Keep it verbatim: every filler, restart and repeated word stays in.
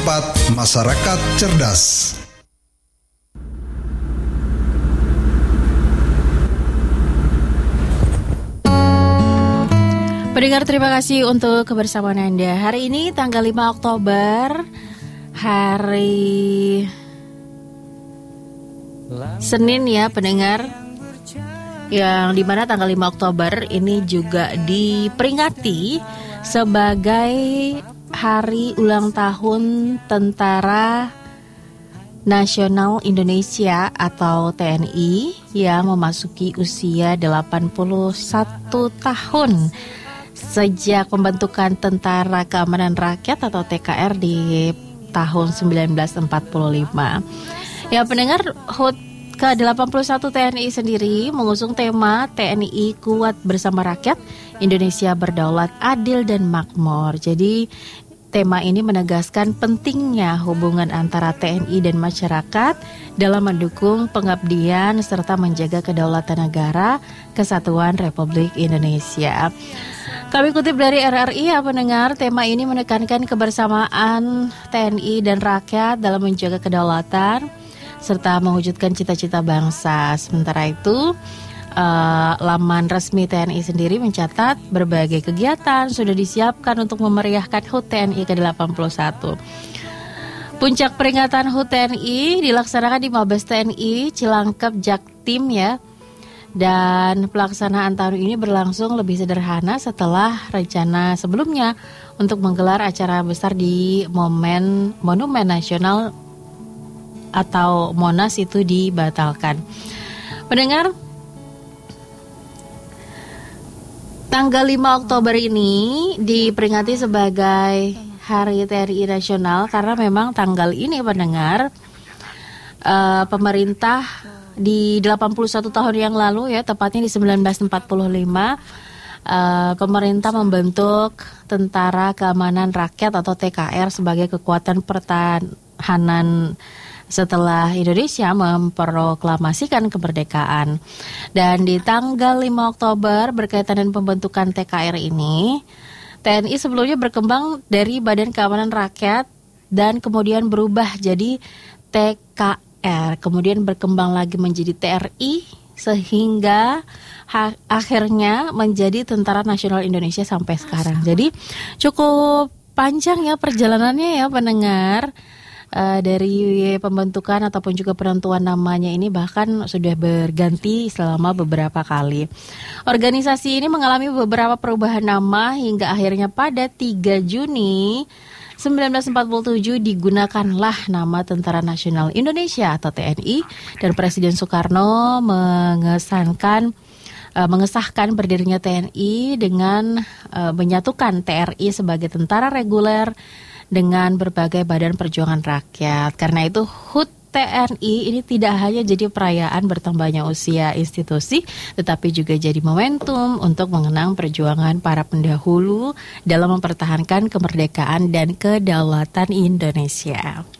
empat Masyarakat Cerdas. Pendengar, terima kasih untuk kebersamaan Anda. Hari ini tanggal lima Oktober, hari Senin ya pendengar, yang dimana tanggal lima Oktober ini juga diperingati sebagai hari ulang tahun Tentara Nasional Indonesia atau T N I yang memasuki usia delapan puluh satu tahun sejak pembentukan Tentara Keamanan Rakyat atau T K R di tahun sembilan belas empat puluh lima. Ya pendengar, H U T ke delapan puluh satu T N I sendiri mengusung tema T N I Kuat Bersama Rakyat, Indonesia Berdaulat, Adil dan Makmur. Jadi tema ini menegaskan pentingnya hubungan antara T N I dan masyarakat dalam mendukung pengabdian serta menjaga kedaulatan negara, kesatuan Republik Indonesia. Kami kutip dari R R I ya pendengar, tema ini menekankan kebersamaan T N I dan rakyat dalam menjaga kedaulatan serta mewujudkan cita-cita bangsa. Sementara itu, uh, laman resmi T N I sendiri mencatat berbagai kegiatan sudah disiapkan untuk memeriahkan H U T T N I ke delapan puluh satu. Puncak peringatan H U T T N I dilaksanakan di Mabes T N I Cilangkap Jaktim ya. Dan pelaksanaan tahun ini berlangsung lebih sederhana setelah rencana sebelumnya untuk menggelar acara besar di momen Monumen Nasional atau Monas itu dibatalkan. Pendengar, tanggal lima Oktober ini diperingati sebagai Hari T N I Nasional karena memang tanggal ini pendengar uh, pemerintah di delapan puluh satu tahun yang lalu ya, tepatnya di sembilan belas empat puluh lima, uh, pemerintah membentuk Tentara Keamanan Rakyat atau T K R sebagai kekuatan pertahanan setelah Indonesia memproklamasikan kemerdekaan. Dan di tanggal lima Oktober berkaitan dengan pembentukan T K R ini, T N I sebelumnya berkembang dari Badan Keamanan Rakyat dan kemudian berubah jadi T K R, kemudian berkembang lagi menjadi T R I sehingga ha- akhirnya menjadi Tentara Nasional Indonesia sampai sekarang. Jadi cukup panjang ya perjalanannya ya pendengar. Uh, dari pembentukan ataupun juga penentuan namanya ini bahkan sudah berganti selama beberapa kali. Organisasi ini mengalami beberapa perubahan nama hingga akhirnya pada tiga Juni sembilan belas empat puluh tujuh digunakanlah nama Tentara Nasional Indonesia atau T N I dan Presiden Soekarno mengesankan uh, mengesahkan berdirinya T N I dengan uh, menyatukan T R I sebagai tentara reguler dengan berbagai badan perjuangan rakyat. Karena itu H U T T N I ini tidak hanya jadi perayaan bertambahnya usia institusi, tetapi juga jadi momentum untuk mengenang perjuangan para pendahulu dalam mempertahankan kemerdekaan dan kedaulatan Indonesia.